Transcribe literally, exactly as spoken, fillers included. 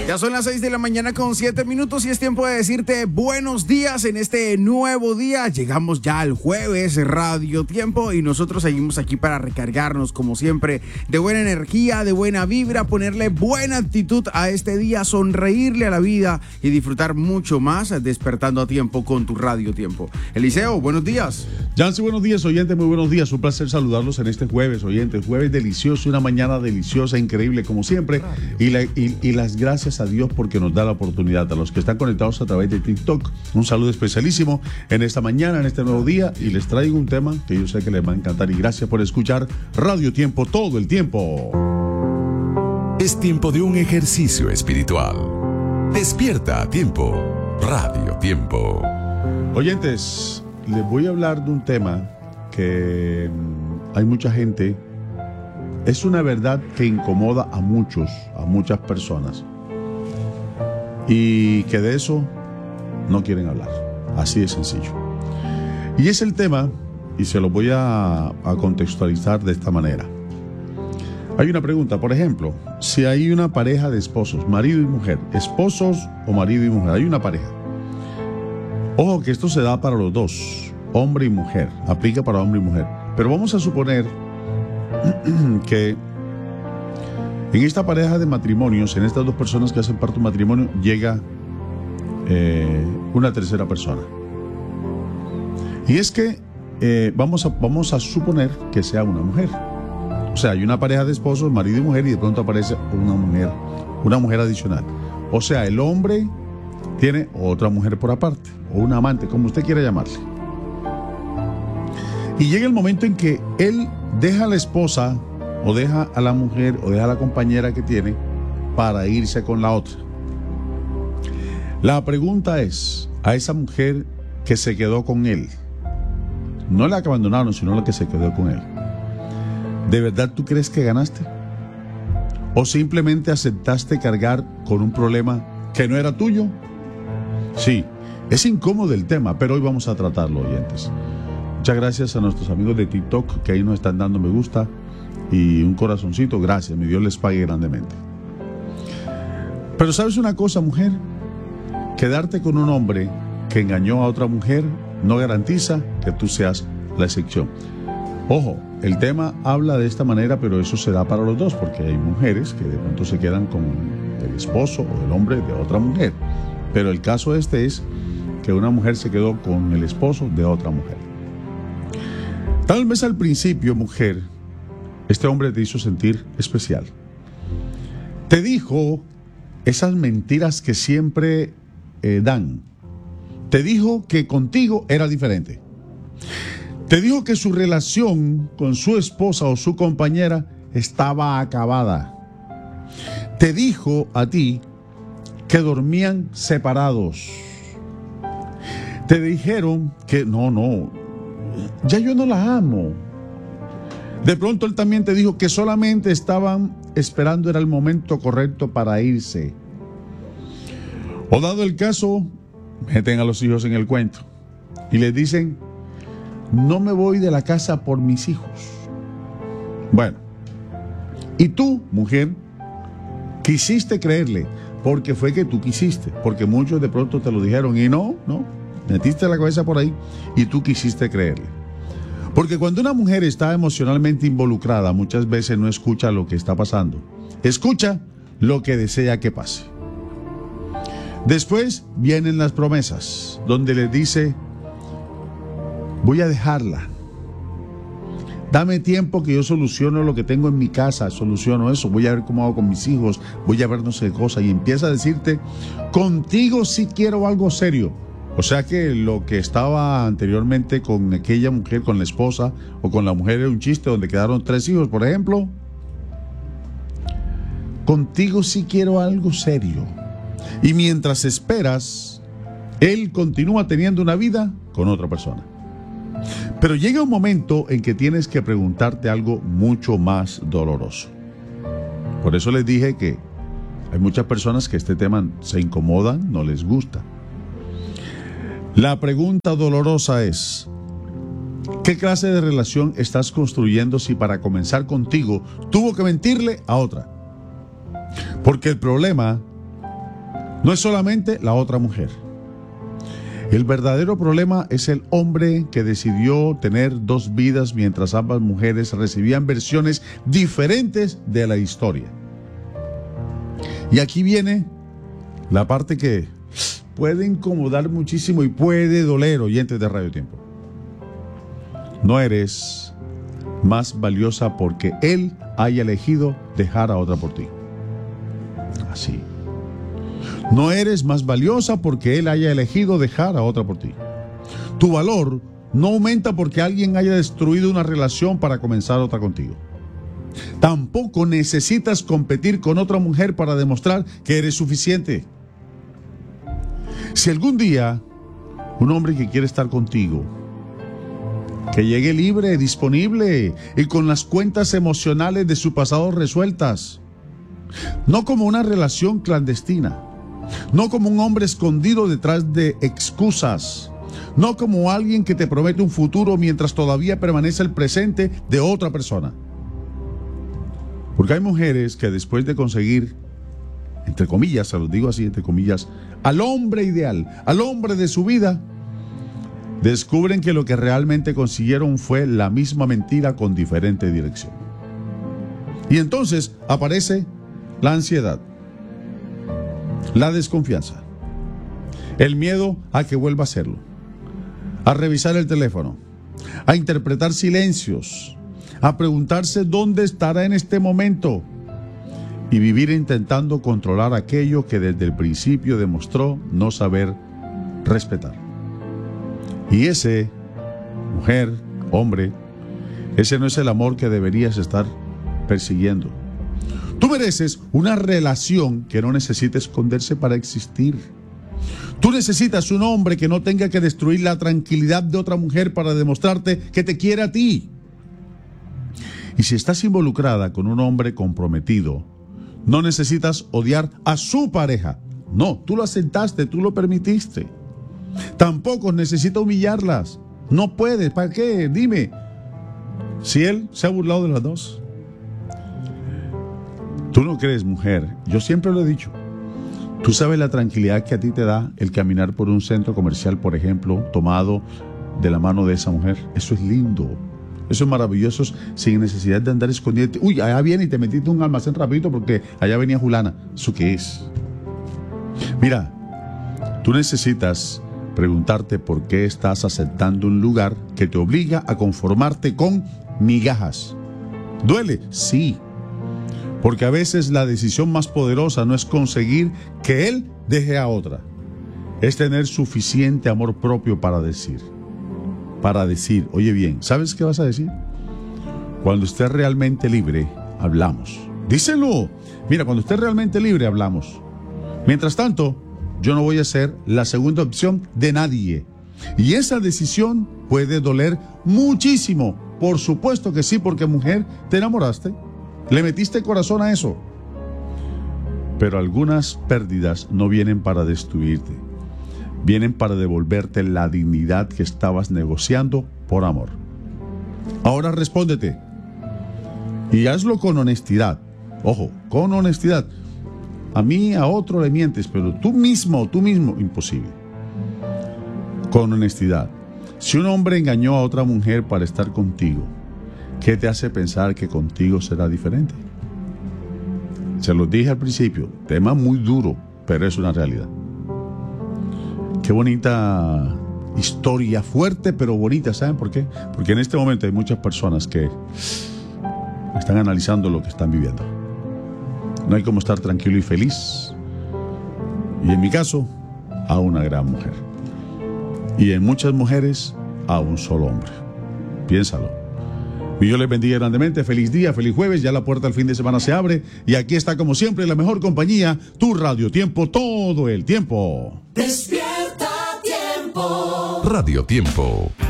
Ya son las seis de la mañana con siete minutos y es tiempo de decirte buenos días en este nuevo día. Llegamos ya al jueves, Radio Tiempo, y nosotros seguimos aquí para recargarnos, como siempre, de buena energía, de buena vibra, ponerle buena actitud a este día, sonreírle a la vida y disfrutar mucho más despertando a tiempo con tu Radio Tiempo. Eliseo, buenos días. Yancy, buenos días, oyentes, muy buenos días. Un placer saludarlos en este jueves, oyentes. Jueves delicioso, una mañana deliciosa, increíble, como siempre. Y, la, y, y las gracias a Dios porque nos da la oportunidad. A los que están conectados a través de TikTok, un saludo especialísimo en esta mañana, en este nuevo día. Y les traigo un tema que yo sé que les va a encantar. Y gracias por escuchar Radio Tiempo todo el tiempo. Es tiempo de un ejercicio espiritual. Despierta a tiempo. Radio Tiempo. Oyentes, les voy a hablar de un tema que hay mucha gente, es una verdad que incomoda a muchos, a muchas personas, y que de eso no quieren hablar, así de sencillo. Y es el tema, y se lo voy a, a contextualizar de esta manera. Hay una pregunta, por ejemplo, si hay una pareja de esposos, marido y mujer, esposos o marido y mujer, hay una pareja. Ojo que esto se da para los dos, hombre y mujer, aplica para hombre y mujer. Pero vamos a suponer que en esta pareja de matrimonios, en estas dos personas que hacen parte de un matrimonio, llega eh, una tercera persona. Y es que eh, vamos, a, vamos a suponer que sea una mujer. O sea, hay una pareja de esposos, marido y mujer, y de pronto aparece una mujer, una mujer adicional. O sea, el hombre tiene otra mujer por aparte, o un amante, como usted quiera llamarle. Y llega el momento en que él deja a la esposa, o deja a la mujer, o deja a la compañera que tiene, para irse con la otra. La pregunta es, a esa mujer que se quedó con él, no la que abandonaron, sino la que se quedó con él, ¿de verdad tú crees que ganaste? ¿O simplemente aceptaste cargar con un problema que no era tuyo? Sí, es incómodo el tema, pero hoy vamos a tratarlo, oyentes. Muchas gracias a nuestros amigos de TikTok que ahí nos están dando me gusta y un corazoncito. Gracias, mi Dios les pague grandemente. Pero ¿sabes una cosa, mujer? Quedarte con un hombre que engañó a otra mujer no garantiza que tú seas la excepción. Ojo, el tema habla de esta manera, pero eso se da para los dos, porque hay mujeres que de pronto se quedan con el esposo o el hombre de otra mujer. Pero el caso este es que una mujer se quedó con el esposo de otra mujer. Tal vez al principio, mujer, este hombre te hizo sentir especial. Te dijo esas mentiras que siempre eh, dan. Te dijo que contigo era diferente. Te dijo que su relación con su esposa o su compañera estaba acabada. Te dijo a ti que dormían separados. Te dijeron que no, no, ya yo no la amo. De pronto él también te dijo que solamente estaban esperando era el momento correcto para irse. O dado el caso, meten a los hijos en el cuento y les dicen: no me voy de la casa por mis hijos. Bueno, y tú, mujer, quisiste creerle, porque fue que tú quisiste, porque muchos de pronto te lo dijeron y no, no, metiste la cabeza por ahí y tú quisiste creerle. Porque cuando una mujer está emocionalmente involucrada, muchas veces no escucha lo que está pasando, escucha lo que desea que pase. Después vienen las promesas, donde les dice: voy a dejarla. Dame tiempo que yo soluciono lo que tengo en mi casa, soluciono eso, voy a ver cómo hago con mis hijos, voy a ver no sé qué cosa. Y empieza a decirte: contigo sí quiero algo serio. O sea que lo que estaba anteriormente con aquella mujer, con la esposa o con la mujer, era un chiste donde quedaron tres hijos, por ejemplo. Contigo sí quiero algo serio. Y mientras esperas, él continúa teniendo una vida con otra persona. Pero llega un momento en que tienes que preguntarte algo mucho más doloroso. Por eso les dije que hay muchas personas que este tema se incomodan, no les gusta. La pregunta dolorosa es: ¿qué clase de relación estás construyendo si para comenzar contigo tuvo que mentirle a otra? Porque el problema No es solamente la otra mujer. El verdadero problema es el hombre que decidió tener dos vidas mientras ambas mujeres recibían versiones diferentes de la historia. Y aquí viene la parte que puede incomodar muchísimo y puede doler, oyentes de Radio Tiempo. No eres más valiosa porque él haya elegido dejar a otra por ti. Así. No eres más valiosa porque él haya elegido dejar a otra por ti. Tu valor no aumenta porque alguien haya destruido una relación para comenzar otra contigo. Tampoco necesitas competir con otra mujer para demostrar que eres suficiente. Si algún día un hombre que quiere estar contigo, que llegue libre, disponible y con las cuentas emocionales de su pasado resueltas, no como una relación clandestina, no como un hombre escondido detrás de excusas, no como alguien que te promete un futuro mientras todavía permanece el presente de otra persona. Porque hay mujeres que después de conseguir, entre comillas, se los digo así, entre comillas, al hombre ideal, al hombre de su vida, descubren que lo que realmente consiguieron fue la misma mentira con diferente dirección. Y entonces aparece la ansiedad, la desconfianza, el miedo a que vuelva a hacerlo, a revisar el teléfono, a interpretar silencios, a preguntarse dónde estará en este momento y vivir intentando controlar aquello que desde el principio demostró no saber respetar. Y ese, mujer, hombre, ese no es el amor que deberías estar persiguiendo. Tú mereces una relación que no necesite esconderse para existir. Tú necesitas un hombre que no tenga que destruir la tranquilidad de otra mujer para demostrarte que te quiere a ti. Y si estás involucrada con un hombre comprometido, no necesitas odiar a su pareja. No, tú lo aceptaste, tú lo permitiste. Tampoco necesita humillarlas. No puedes, ¿para qué? Dime. Si él se ha burlado de las dos. Tú no crees, mujer, yo siempre lo he dicho. Tú sabes la tranquilidad que a ti te da el caminar por un centro comercial, por ejemplo, tomado de la mano de esa mujer. Eso es lindo. Eso es maravilloso, sin necesidad de andar escondiendo. Uy, allá viene y te metiste en un almacén rapidito porque allá venía Julana. ¿Eso qué es? Mira, tú necesitas preguntarte por qué estás aceptando un lugar que te obliga a conformarte con migajas. ¿Duele? Sí. Porque a veces la decisión más poderosa no es conseguir que él deje a otra. Es tener suficiente amor propio para decir. Para decir, oye bien, ¿sabes qué vas a decir? Cuando estés realmente libre, hablamos. Díselo. Mira, cuando estés realmente libre, hablamos. Mientras tanto, yo no voy a ser la segunda opción de nadie. Y esa decisión puede doler muchísimo. Por supuesto que sí, porque mujer, te enamoraste. Le metiste corazón a eso. Pero algunas pérdidas no vienen para destruirte. Vienen para devolverte la dignidad que estabas negociando por amor. Ahora respóndete. Y hazlo con honestidad. Ojo, con honestidad. A mí, a otro le mientes, pero tú mismo, tú mismo, imposible. Con honestidad. Si un hombre engañó a otra mujer para estar contigo, ¿qué te hace pensar que contigo será diferente? Se los dije al principio, tema muy duro, pero es una realidad. Qué bonita historia, fuerte pero bonita, ¿saben por qué? Porque en este momento hay muchas personas que están analizando lo que están viviendo. No hay como estar tranquilo y feliz. Y en mi caso, a una gran mujer. Y en muchas mujeres, a un solo hombre. Piénsalo. Y Dios les bendiga grandemente. Feliz día, feliz jueves. Ya la puerta al fin de semana se abre. Y aquí está, como siempre, la mejor compañía, tu Radio Tiempo, todo el tiempo. Despierta Tiempo. Radio Tiempo.